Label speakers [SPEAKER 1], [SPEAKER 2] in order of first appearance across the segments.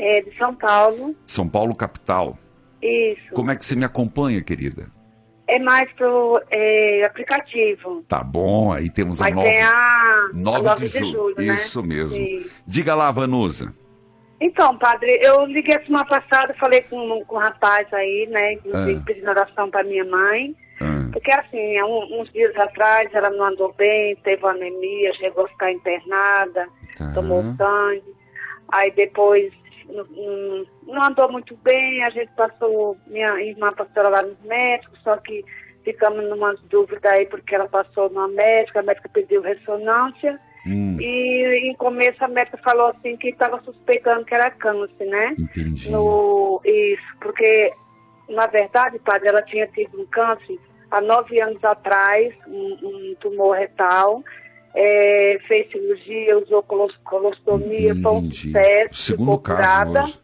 [SPEAKER 1] É de São Paulo.
[SPEAKER 2] São Paulo, capital.
[SPEAKER 1] Isso.
[SPEAKER 2] Como é que você me acompanha, querida?
[SPEAKER 1] É mais pro aplicativo.
[SPEAKER 2] Tá bom, aí temos
[SPEAKER 1] Mas
[SPEAKER 2] a 9,
[SPEAKER 1] tem a
[SPEAKER 2] 9 de julho.
[SPEAKER 1] né?
[SPEAKER 2] Isso mesmo.
[SPEAKER 1] Sim.
[SPEAKER 2] Diga lá, Vanusa.
[SPEAKER 1] Então, padre, eu liguei semana passada, falei com um rapaz aí, né? Inclusive pedindo oração para minha mãe. Porque assim, uns dias atrás ela não andou bem, teve anemia, chegou a ficar internada, tomou sangue. Aí depois não andou muito bem, a gente passou, minha irmã passou lá nos médicos, só que ficamos numa dúvida aí porque ela passou numa médica, a médica pediu ressonância. E em começo a médica falou assim que estava suspeitando que era câncer, né?
[SPEAKER 2] Entendi.
[SPEAKER 1] Isso, porque na verdade, padre, ela tinha tido um câncer há 9 anos atrás, um tumor retal, fez cirurgia, usou colostomia, foi um sucesso,
[SPEAKER 2] segundo caso hoje.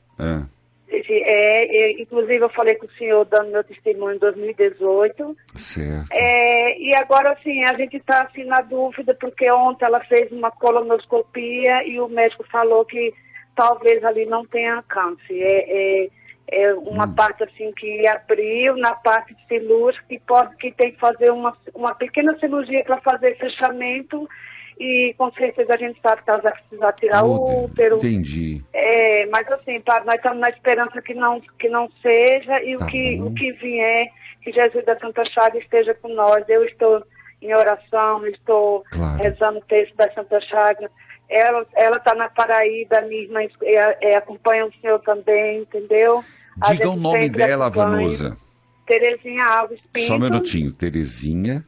[SPEAKER 1] Inclusive eu falei com o senhor dando meu testemunho em 2018.
[SPEAKER 2] Certo.
[SPEAKER 1] E agora, assim, a gente está assim, na dúvida, porque ontem ela fez uma colonoscopia e o médico falou que talvez ali não tenha câncer. É uma parte assim que abriu na parte cirúrgica que tem que fazer uma pequena cirurgia para fazer fechamento. E com certeza a gente sabe que ela vai precisar tirar o útero.
[SPEAKER 2] Entendi.
[SPEAKER 1] Mas assim, padre, nós estamos na esperança que não seja, e o que vier, que Jesus da Santa Chaga esteja com nós. Eu estou em oração, estou rezando o texto da Santa Chaga. Ela está na Paraíba, minha irmã acompanha o senhor também, entendeu?
[SPEAKER 2] Diga o nome dela, Vanusa.
[SPEAKER 1] Terezinha Alves Pinto.
[SPEAKER 2] Só um minutinho, Terezinha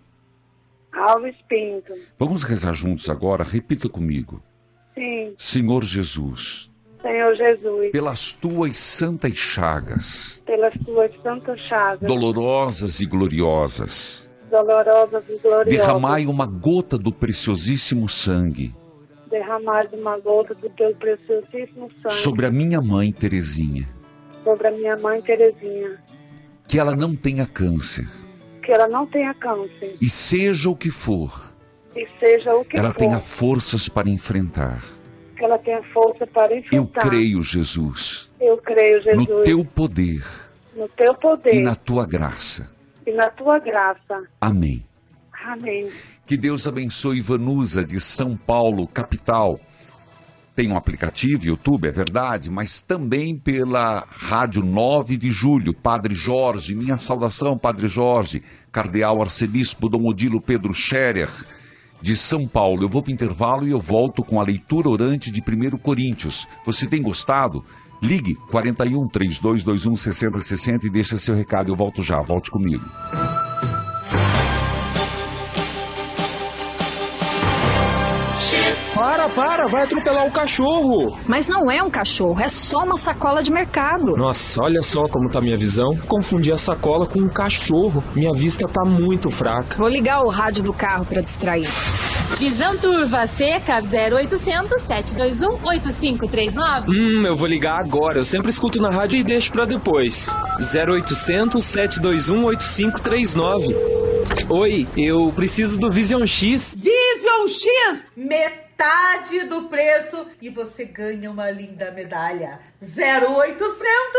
[SPEAKER 1] Alves Pinto.
[SPEAKER 2] Vamos rezar juntos agora, repita comigo.
[SPEAKER 1] Sim.
[SPEAKER 2] Senhor Jesus.
[SPEAKER 1] Senhor Jesus.
[SPEAKER 2] Pelas tuas santas chagas.
[SPEAKER 1] Pelas tuas santas chagas.
[SPEAKER 2] Dolorosas e gloriosas.
[SPEAKER 1] Dolorosas e gloriosas.
[SPEAKER 2] Derramai uma gota do preciosíssimo sangue.
[SPEAKER 1] Derramai uma gota do teu preciosíssimo sangue.
[SPEAKER 2] Sobre a minha mãe Terezinha.
[SPEAKER 1] Sobre a minha mãe Terezinha.
[SPEAKER 2] Que ela não tenha câncer.
[SPEAKER 1] Que ela não tenha câncer.
[SPEAKER 2] E seja o que for.
[SPEAKER 1] E seja o que
[SPEAKER 2] ela
[SPEAKER 1] for.
[SPEAKER 2] tenha forças para enfrentar.
[SPEAKER 1] Que ela tenha força para enfrentar.
[SPEAKER 2] Eu creio, Jesus.
[SPEAKER 1] Eu creio, Jesus.
[SPEAKER 2] No teu poder.
[SPEAKER 1] No teu poder.
[SPEAKER 2] E na tua graça.
[SPEAKER 1] E na tua graça.
[SPEAKER 2] Amém.
[SPEAKER 1] Amém.
[SPEAKER 2] Que Deus abençoe Vanusa de São Paulo, capital. Tem um aplicativo, YouTube, é verdade, mas também pela Rádio 9 de Julho, Padre Jorge, minha saudação, Padre Jorge, Cardeal Arcebispo Dom Odilo Pedro Scherer, de São Paulo. Eu vou para o intervalo e eu volto com a leitura orante de 1 Coríntios. Você tem gostado? Ligue 41 3221 6060 e deixa seu recado. Eu volto já, volte comigo.
[SPEAKER 3] Para, vai atropelar o cachorro.
[SPEAKER 4] Mas não é um cachorro, é só uma sacola de mercado.
[SPEAKER 3] Nossa, olha só como tá minha visão. Confundi a sacola com um cachorro. Minha vista tá muito fraca.
[SPEAKER 4] Vou ligar o rádio do carro para distrair.
[SPEAKER 5] Visão turva seca 0800 721 8539.
[SPEAKER 3] Eu vou ligar agora. Eu sempre escuto na rádio e deixo pra depois. 0800 721 8539. Oi, eu preciso do Vision X.
[SPEAKER 6] Vision X! Metade do preço e você ganha uma linda medalha. 0800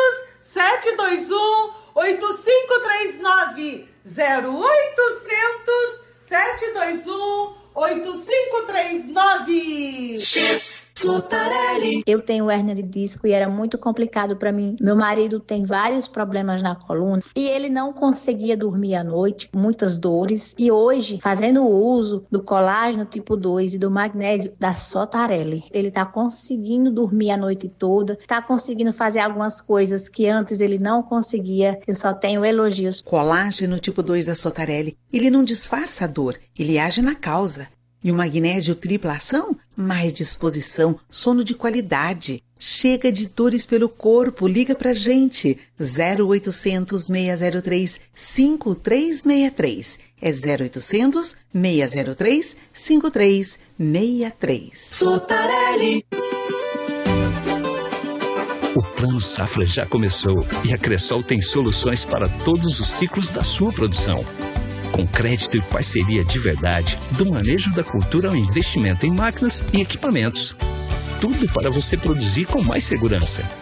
[SPEAKER 6] 721 8539. 0800 721 8539.
[SPEAKER 7] X Flotarelli.
[SPEAKER 8] Eu tenho hérnia de disco e era muito complicado para mim. Meu marido tem vários problemas na coluna e ele não conseguia dormir à noite, muitas dores. E hoje, fazendo o uso do colágeno tipo 2 e do magnésio da Sotarelli, ele tá conseguindo dormir a noite toda, tá conseguindo fazer algumas coisas que antes ele não conseguia. Eu só tenho elogios.
[SPEAKER 9] Colágeno tipo 2 da Sotarelli, ele não disfarça a dor, ele age na causa. E o magnésio tripla ação? Mais disposição, sono de qualidade. Chega de dores pelo corpo, liga pra gente. 0800 603 5363. É 0800 603 5363.
[SPEAKER 7] Flotarelli.
[SPEAKER 10] O Plano Safra já começou e a Cressol tem soluções para todos os ciclos da sua produção. Com crédito e parceria de verdade, do manejo da cultura ao investimento em máquinas e equipamentos. Tudo para você produzir com mais segurança.